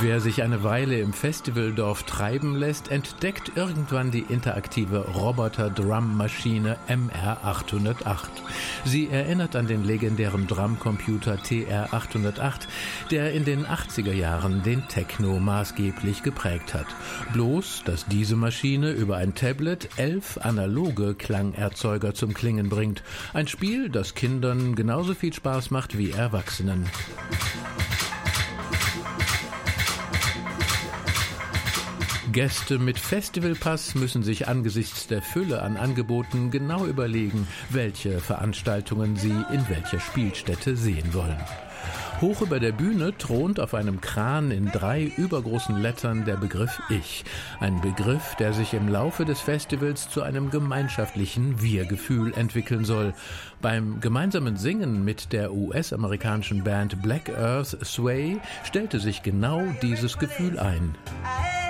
Wer sich eine Weile im Festivaldorf treiben lässt, entdeckt irgendwann die interaktive Roboter-Drum-Maschine MR808. Sie erinnert an den legendären Drumcomputer TR-808, der in den 80er Jahren den Techno maßgeblich geprägt hat. Bloß, dass diese Maschine über ein Tablet 11 analoge Klangerzeuger zum Klingen bringt. Ein Spiel, das Kindern genauso viel Spaß macht wie Erwachsenen. Gäste mit Festivalpass müssen sich angesichts der Fülle an Angeboten genau überlegen, welche Veranstaltungen sie in welcher Spielstätte sehen wollen. Hoch über der Bühne thront auf einem Kran in 3 übergroßen Lettern der Begriff Ich. Ein Begriff, der sich im Laufe des Festivals zu einem gemeinschaftlichen Wir-Gefühl entwickeln soll. Beim gemeinsamen Singen mit der US-amerikanischen Band Black Earth Sway stellte sich genau dieses Gefühl ein.